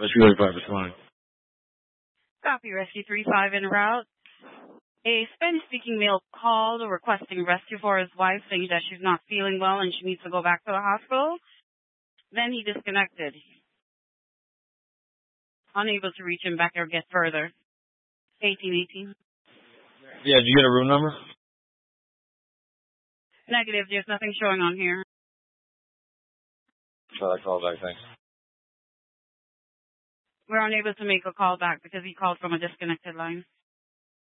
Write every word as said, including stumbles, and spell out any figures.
Rescue thirty-five responding. Copy, Rescue three five en route. A Spanish-speaking male called requesting rescue for his wife, saying that she's not feeling well and she needs to go back to the hospital. Then he disconnected, unable to reach him back or get further. eighteen eighteen. Yeah, did you get a room number? Negative, there's nothing showing on here. Try that call back, thanks. We're unable to make a call back because he called from a disconnected line.